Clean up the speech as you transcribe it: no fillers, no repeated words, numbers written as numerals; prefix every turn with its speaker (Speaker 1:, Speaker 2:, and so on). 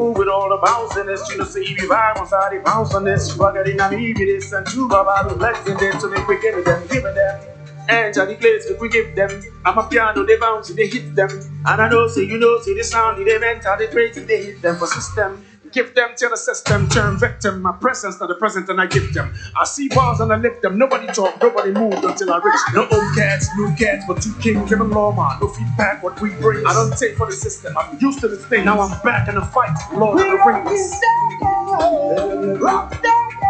Speaker 1: with all the bounciness, you know, say if I was out of bounce on this, forgetting I'm even this and two Baba legs in there to make we give them. And Johnny plays if we give them. I'm a piano, they bounce, they hit them. And I know, say you know, say the sound, they mental, they crazy, they hit them for system. Give them to the system, turn victim. My presence to the present and I give them. I see bars and I lift them. Nobody talk, nobody moved until I reach. No old cats, new cats, but two king, Kevin Lawman. No feedback, what we bring. I don't take for the system. I'm used to this thing. Now I'm back in the fight. Lord of the Rings.